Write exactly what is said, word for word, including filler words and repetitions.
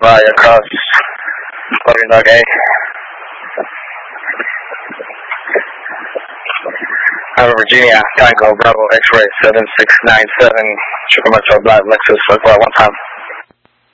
by across loading dog A. Out of Virginia, Tango Bravo X-ray seven six nine seven, Chicago Metro Black Lexus, circle at one time.